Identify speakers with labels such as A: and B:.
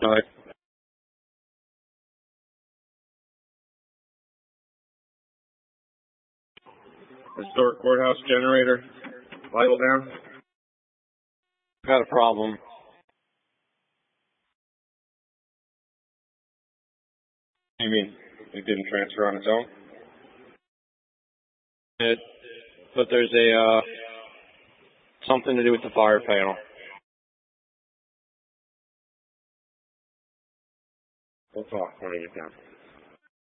A: Alright. Historic courthouse generator. Vital down. Got a problem. You mean it didn't transfer on its own? But there's a something to do with the fire panel. We'll talk when I get down.